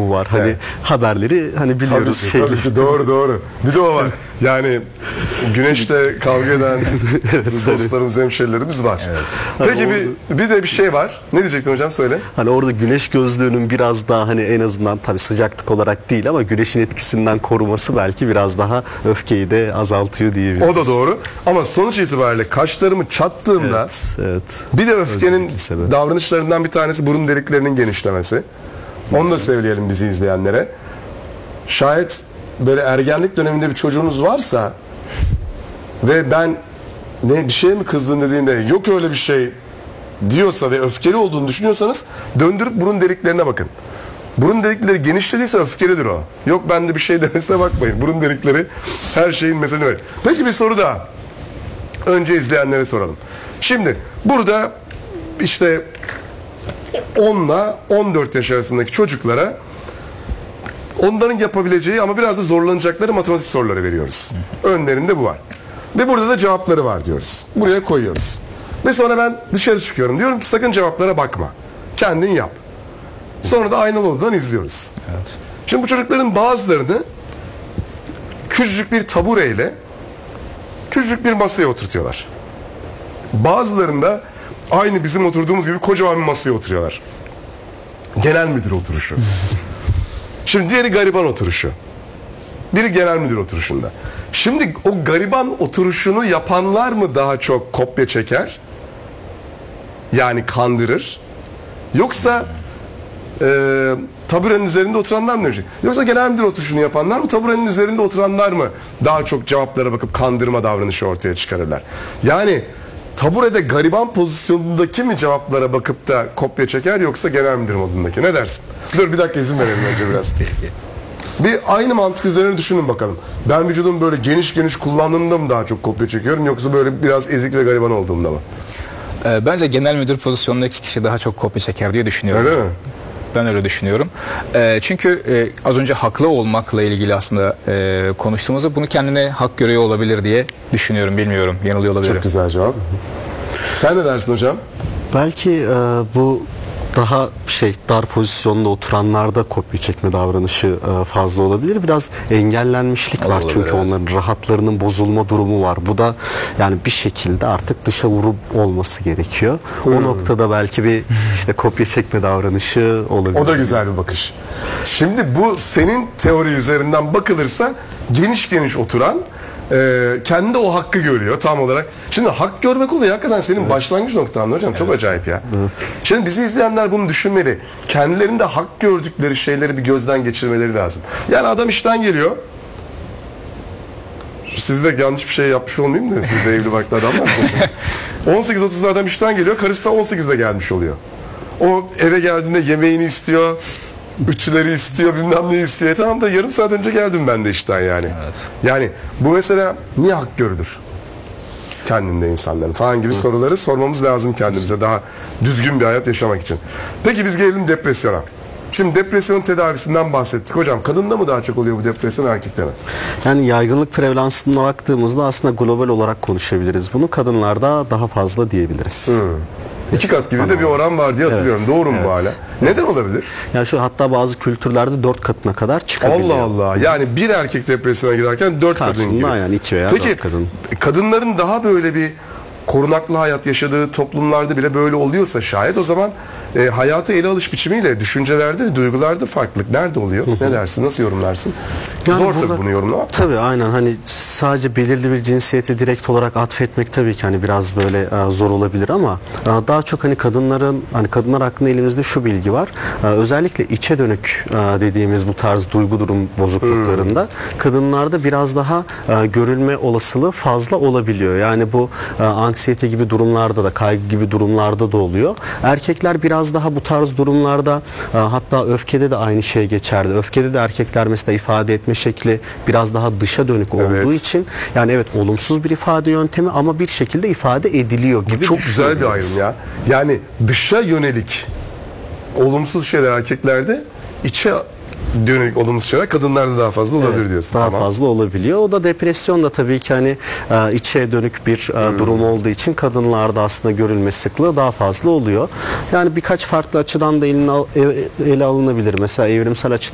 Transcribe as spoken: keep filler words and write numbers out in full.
durumu var. Hani Evet. haberleri hani biliyoruz. Tabii ki, şeyleri. tabii ki, doğru doğru. Bir de o var. Yani güneşle kavga eden dostlarımız, hemşerilerimiz var. Evet. Peki Hani bir, bir de bir şey var. Ne diyecektin hocam, söyle. Hani orada güneş gözlüğünün biraz daha hani en azından tabii sıcaklık olarak değil ama güneşin etkisinden koruması belki biraz daha öfkeyi de azaltıyor diyebiliriz. O da doğru. Ama sonuç itibariyle kaşlarımı çattığımda Evet, evet. bir de öfkenin Özellikle sebep. davranışlarından bir tanesi burun deliklerinin genişlemesi. Onu da söyleyelim bizi izleyenlere. Şayet böyle ergenlik döneminde bir çocuğunuz varsa ve ben ne bir şeye mi kızdın dediğinde yok öyle bir şey diyorsa ve öfkeli olduğunu düşünüyorsanız döndürüp burun deliklerine bakın. Burun delikleri genişlediyse öfkelidir o. Yok bende bir şey demesine bakmayın. Burun delikleri her şeyin mesela öyle. Peki bir soru daha. Önce izleyenlere soralım. Şimdi burada işte on ile on dört yaş arasındaki çocuklara onların yapabileceği ama biraz da zorlanacakları matematik soruları veriyoruz. Önlerinde bu var. Ve burada da cevapları var diyoruz. Buraya koyuyoruz. Ve sonra ben dışarı çıkıyorum. Diyorum ki sakın cevaplara bakma. Kendin yap. Sonra da aynalı odadan izliyoruz. Evet. Şimdi bu çocukların bazılarını küçücük bir tabureyle küçücük bir masaya oturtuyorlar. Bazılarında aynı bizim oturduğumuz gibi kocaman bir masaya oturuyorlar. Genel müdür oturuşu. Şimdi diğeri gariban oturuşu. Biri genel müdür oturuşunda. Şimdi o gariban oturuşunu yapanlar mı daha çok kopya çeker? Yani kandırır. Yoksa e, taburenin üzerinde oturanlar mı? Yoksa genel müdür oturuşunu yapanlar mı? Taburenin üzerinde oturanlar mı daha çok cevaplara bakıp kandırma davranışı ortaya çıkarırlar? Yani taburede gariban pozisyonundaki mi cevaplara bakıp da kopya çeker yoksa genel müdür modundaki? Ne dersin? Dur bir dakika izin verelim önce biraz. Peki. Bir aynı mantık üzerine düşünün bakalım. Ben vücudumu böyle geniş geniş kullandığımda mı daha çok kopya çekiyorum yoksa böyle biraz ezik ve gariban olduğumda mı? Ee, bence genel müdür pozisyonundaki kişi daha çok kopya çeker diye düşünüyorum. Öyle mi? Ben öyle düşünüyorum. Ee, çünkü e, az önce haklı olmakla ilgili aslında e, konuştuğumuzda bunu kendine hak görüyor olabilir diye düşünüyorum. Bilmiyorum. Yanılıyor olabilirim. Çok güzel cevap. Sen ne dersin hocam? Belki e, bu daha şey dar pozisyonda oturanlarda kopya çekme davranışı e, fazla olabilir. Biraz engellenmişlik var Olabilir, çünkü evet. onların rahatlarının bozulma durumu var. Bu da yani bir şekilde artık dışa vurup olması gerekiyor. O noktada belki bir işte kopya çekme davranışı olabilir. O da güzel bir bakış. Şimdi bu senin teori üzerinden bakılırsa geniş geniş oturan e, kendi o hakkı görüyor tam olarak. Şimdi hak görmek oluyor hakikaten senin evet. başlangıç noktan hocam. Evet. Çok acayip ya. Evet. Şimdi bizi izleyenler bunu düşünmeli. Kendilerinde hak gördükleri şeyleri bir gözden geçirmeleri lazım. Yani adam işten geliyor. Siz de yanlış bir şey yapmış olmayayım da siz de evli barklı adamlarsınız. on sekiz otuzda adam işten geliyor. Karısı da on sekizde gelmiş oluyor. O eve geldiğinde yemeğini istiyor. Ütüleri istiyor, bilmem ne istiyor. E tamam da yarım saat önce geldim ben de işten yani. Evet. Yani bu mesela niye hak görülür? Kendinde insanların falan gibi evet. soruları sormamız lazım kendimize daha düzgün bir hayat yaşamak için. Peki biz gelelim depresyona. Şimdi depresyonun tedavisinden bahsettik. Hocam kadında mı daha çok oluyor bu depresyon, erkekte mi? Yani yaygınlık prevalansına baktığımızda aslında global olarak konuşabiliriz. Bunu kadınlarda daha fazla diyebiliriz. Hmm. İki kat gibi tamam. de bir oran var diye hatırlıyorum. Evet. Doğru mu evet. bu hala? Neden olabilir? Yani şu hatta bazı kültürlerde dört katına kadar çıkabiliyor. Allah Allah. Yani bir erkek depresyona girerken dört kadın gibi. Yani iki veya Peki, dört kadın. Kadınların daha böyle bir korunaklı hayat yaşadığı toplumlarda bile böyle oluyorsa şayet o zaman e, hayatı ele alış biçimiyle düşüncelerde ve duygularda farklılık nerede oluyor? Ne dersin? Nasıl yorumlarsın? Yani zor burada, tabii bunu yorumlamak. Tabii aynen hani sadece belirli bir cinsiyeti direkt olarak atfetmek tabii ki hani biraz böyle e, zor olabilir ama e, daha çok hani kadınların hani kadınlar hakkında elimizde şu bilgi var. E, özellikle içe dönük e, dediğimiz bu tarz duygu durum bozukluklarında hmm. kadınlarda biraz daha e, görülme olasılığı fazla olabiliyor. Yani bu e, anksiyete gibi durumlarda da kaygı gibi durumlarda da oluyor. Erkekler biraz daha bu tarz durumlarda e, hatta öfkede de aynı şey geçerli. Öfkede de erkekler mesela ifade etme şekli biraz daha dışa dönük olduğu evet. için yani evet olumsuz bir ifade yöntemi ama bir şekilde ifade ediliyor gibi. Bu çok güzel bir ayrım ya. Yani dışa yönelik olumsuz şeyler erkeklerde, içe dönük olumsuz şeyler kadınlarda daha fazla olabilir evet, diyorsun. Daha tamam. fazla olabiliyor. O da depresyon da tabii ki hani e, içe dönük bir e, hmm. durum olduğu için kadınlarda aslında görülme sıklığı daha fazla oluyor. Yani birkaç farklı açıdan da eline, ele alınabilir. Mesela evrimsel açıdan